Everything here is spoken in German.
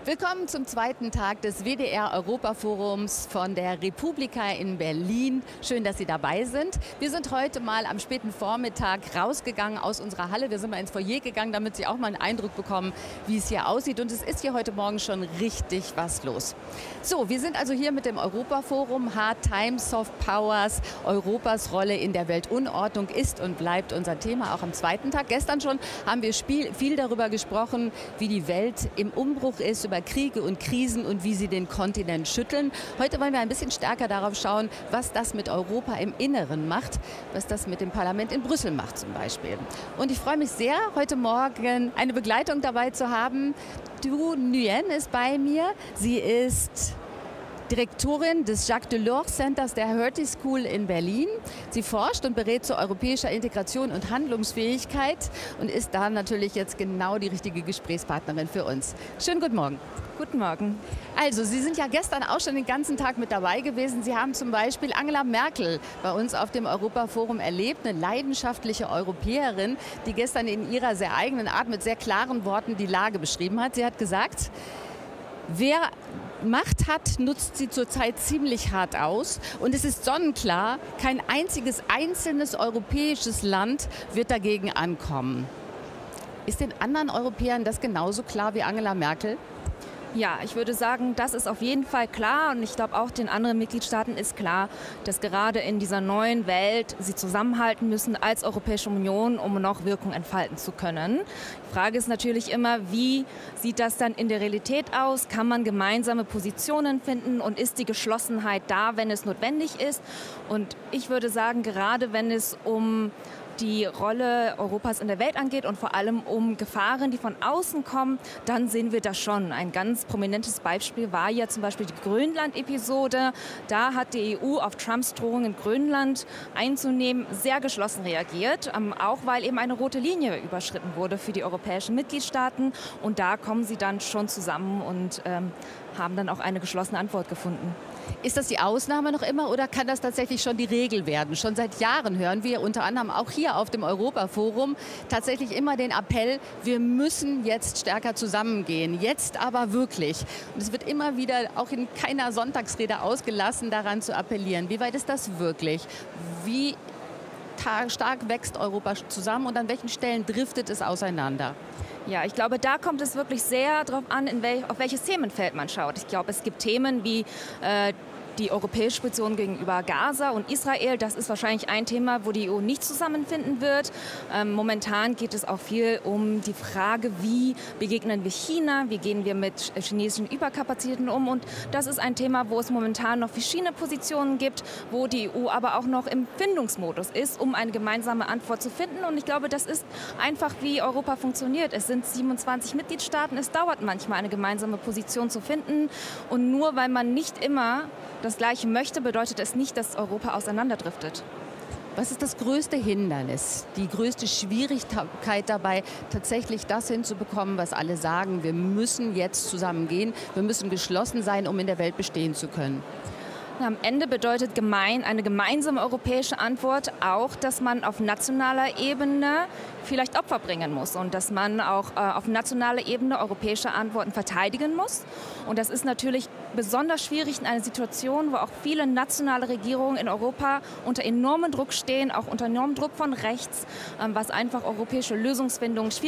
Willkommen zum zweiten Tag des WDR-Europaforums von der Republika in Berlin. Schön, dass Sie dabei sind. Wir sind heute mal am späten Vormittag rausgegangen aus unserer Halle. Wir sind mal ins Foyer gegangen, damit Sie auch mal einen Eindruck bekommen, wie es hier aussieht. Und es ist hier heute Morgen schon richtig was los. So, wir sind also hier mit dem Europaforum. Hard Times, Soft Powers. Europas Rolle in der Weltunordnung ist und bleibt unser Thema auch am zweiten Tag. Gestern schon haben wir viel darüber gesprochen, wie die Welt im Umbruch ist, über Kriege und Krisen und wie sie den Kontinent schütteln. Heute wollen wir ein bisschen stärker darauf schauen, was das mit Europa im Inneren macht, was das mit dem Parlament in Brüssel macht zum Beispiel. Und ich freue mich sehr, heute Morgen eine Begleitung dabei zu haben. Du Nguyen ist bei mir. Sie ist Direktorin des Jacques Delors Centers der Hertie School in Berlin. Sie forscht und berät zu europäischer Integration und Handlungsfähigkeit und ist da natürlich jetzt genau die richtige Gesprächspartnerin für uns. Schönen guten Morgen. Guten Morgen. Also, Sie sind ja gestern auch schon den ganzen Tag mit dabei gewesen. Sie haben zum Beispiel Angela Merkel bei uns auf dem Europaforum erlebt, eine leidenschaftliche Europäerin, die gestern in ihrer sehr eigenen Art mit sehr klaren Worten die Lage beschrieben hat. Sie hat gesagt, wer Macht hat, nutzt sie zurzeit ziemlich hart aus. Und es ist sonnenklar, kein einziges einzelnes europäisches Land wird dagegen ankommen. Ist den anderen Europäern das genauso klar wie Angela Merkel? Ja, ich würde sagen, das ist auf jeden Fall klar und ich glaube auch den anderen Mitgliedstaaten ist klar, dass gerade in dieser neuen Welt sie zusammenhalten müssen als Europäische Union, um noch Wirkung entfalten zu können. Die Frage ist natürlich immer, wie sieht das dann in der Realität aus? Kann man gemeinsame Positionen finden und ist die Geschlossenheit da, wenn es notwendig ist? Und ich würde sagen, gerade wenn es um die Rolle Europas in der Welt angeht und vor allem um Gefahren, die von außen kommen, dann sehen wir das schon. Ein ganz prominentes Beispiel war ja zum Beispiel die Grönland-Episode. Da hat die EU auf Trumps Drohungen, Grönland einzunehmen, sehr geschlossen reagiert, auch weil eben eine rote Linie überschritten wurde für die europäischen Mitgliedstaaten. Und da kommen sie dann schon zusammen und haben dann auch eine geschlossene Antwort gefunden. Ist das die Ausnahme noch immer oder kann das tatsächlich schon die Regel werden? Schon seit Jahren hören wir unter anderem auch hier auf dem Europaforum tatsächlich immer den Appell, wir müssen jetzt stärker zusammengehen, jetzt aber wirklich. Und es wird immer wieder auch in keiner Sonntagsrede ausgelassen, daran zu appellieren. Wie weit ist das wirklich? Wie stark wächst Europa zusammen und an welchen Stellen driftet es auseinander? Ja, ich glaube, da kommt es wirklich sehr darauf an, auf welches Themenfeld man schaut. Ich glaube, es gibt Themen wie die europäische Position gegenüber Gaza und Israel, das ist wahrscheinlich ein Thema, wo die EU nicht zusammenfinden wird. Momentan geht es auch viel um die Frage, wie begegnen wir China, wie gehen wir mit chinesischen Überkapazitäten um. Und das ist ein Thema, wo es momentan noch verschiedene Positionen gibt, wo die EU aber auch noch im Findungsmodus ist, um eine gemeinsame Antwort zu finden. Und ich glaube, das ist einfach, wie Europa funktioniert. Es sind 27 Mitgliedstaaten, es dauert manchmal, eine gemeinsame Position zu finden. Und nur weil man nicht immer das Gleiche möchte, bedeutet es nicht, dass Europa auseinanderdriftet. Was ist das größte Hindernis, die größte Schwierigkeit dabei, tatsächlich das hinzubekommen, was alle sagen, wir müssen jetzt zusammengehen, wir müssen geschlossen sein, um in der Welt bestehen zu können? Am Ende bedeutet eine gemeinsame europäische Antwort auch, dass man auf nationaler Ebene vielleicht Opfer bringen muss und dass man auch auf nationaler Ebene europäische Antworten verteidigen muss. Und das ist natürlich besonders schwierig in einer Situation, wo auch viele nationale Regierungen in Europa unter enormem Druck stehen, auch unter enormem Druck von rechts, was einfach europäische Lösungsfindung schwierig